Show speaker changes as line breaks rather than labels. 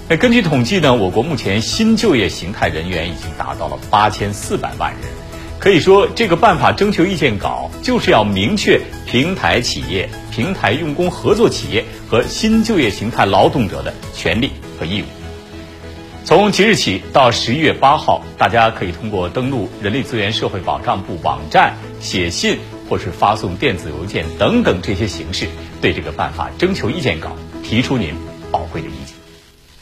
根据统计呢，我国目前新就业形态人员已经达到了8400万人。可以说，这个办法征求意见稿就是要明确平台企业、平台用工合作企业和新就业形态劳动者的权利和义务。从即日起到11月8号，大家可以通过登录人力资源社会保障部网站、写信或是发送电子邮件等等这些形式，对这个办法征求意见稿提出您宝贵的意见。